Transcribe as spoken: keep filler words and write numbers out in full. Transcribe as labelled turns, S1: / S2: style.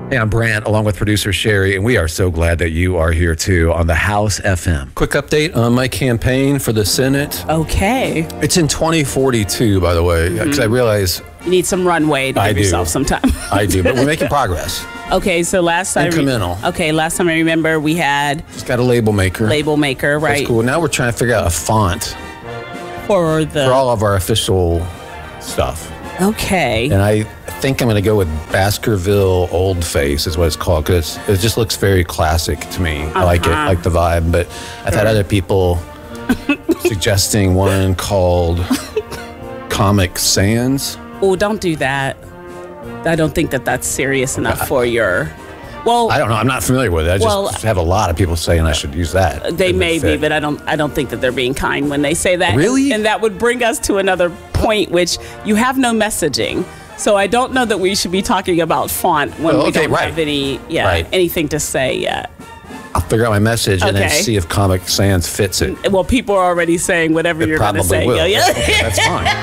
S1: Hey, I'm Brant, along with producer Sherry, and we are so glad that you are here too on the House F M.
S2: Quick update on my campaign for the Senate.
S3: Okay.
S2: It's in twenty forty-two, by the way, because mm-hmm. I realize
S3: you need some runway to
S2: I
S3: give
S2: do.
S3: yourself some time.
S2: I do, but we're making progress.
S3: Okay, so last time
S2: incremental.
S3: Re- okay, last time I remember we had
S2: just got a label maker.
S3: Label maker, right?
S2: That's cool. Now we're trying to figure out a font
S3: for the
S2: for all of our official stuff.
S3: Okay.
S2: And I think I'm going to go with Baskerville Old Face is what it's called because it just looks very classic to me. Uh-huh. I like it, I like the vibe. But I've had other people suggesting one called Comic Sans.
S3: Oh, don't do that. I don't think that that's serious enough for your... Well,
S2: I don't know. I'm not familiar with it. I just
S3: well,
S2: have a lot of people saying I should use that.
S3: They may be, but I don't. I don't think that they're being kind when they say that.
S2: Really?
S3: And, and that would bring us to another point, which you have no messaging. So I don't know that we should be talking about font when
S2: oh,
S3: we
S2: okay,
S3: don't
S2: right.
S3: have any, yeah,
S2: right.
S3: anything to say yet.
S2: I'll figure out my message okay. and then see if Comic Sans fits it.
S3: Well, people are already saying whatever
S2: it
S3: you're going to say.
S2: Will.
S3: Yeah, yeah.
S2: Okay, that's fine.